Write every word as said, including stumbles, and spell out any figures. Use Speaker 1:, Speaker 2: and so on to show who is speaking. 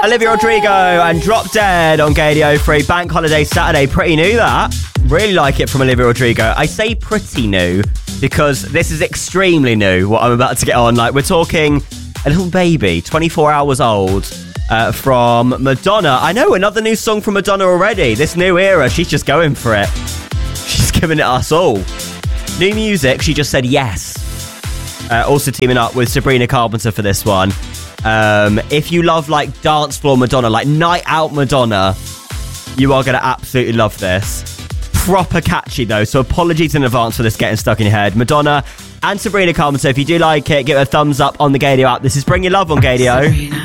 Speaker 1: Olivia Rodrigo and Drop Dead on Gadio Free. Bank Holiday Saturday. Pretty new, that. Really like it from Olivia Rodrigo. I say pretty new because this is extremely new, what I'm about to get on. Like, we're talking a little baby, twenty-four hours old, uh, from Madonna. I know, another new song from Madonna already. This new era, she's just going for it. She's giving it us all. New music, she just said yes. Uh, also teaming up with Sabrina Carpenter for this one. Um, if you love, like, dance floor Madonna, like night out Madonna, you are going to absolutely love this. Proper catchy, though, so apologies in advance for this getting stuck in your head. Madonna and Sabrina Carpenter, if you do like it, give it a thumbs up on the Gadio app. This is Bring Your Love on Gadio.
Speaker 2: Sabrina.